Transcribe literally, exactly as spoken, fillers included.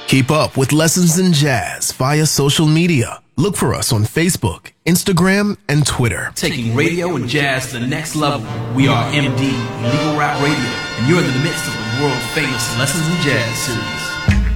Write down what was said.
Keep up with Lessons in Jazz via social media. Look for us on Facebook, Instagram, and Twitter. Taking radio and jazz to the next level. We are M D, Legal Rap Radio, and you're in the midst of the world-famous Lessons in Jazz series.